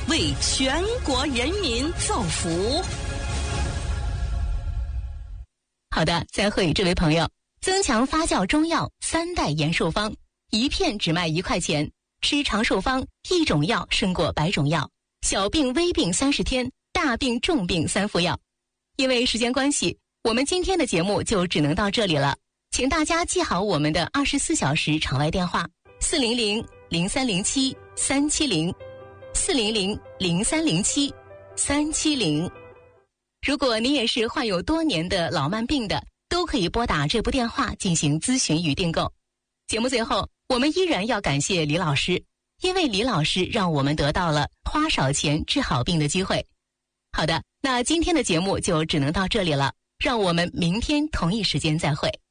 为全国人民造福。 好的，再会这位朋友。增强发酵中药3代延寿方，一片只卖1块钱，吃长寿方，1种药胜过100种药，小病微病30天，大病重病3副药。因为时间关系，我们今天的节目就只能到这里了，请大家记好我们的24小时场外电话400-0307-370，400-0307-370。如果您也是患有多年的老慢病的，都可以拨打这部电话进行咨询与订购。节目最后，我们依然要感谢李老师，因为李老师让我们得到了花少钱治好病的机会。好的，那今天的节目就只能到这里了，让我们明天同一时间再会。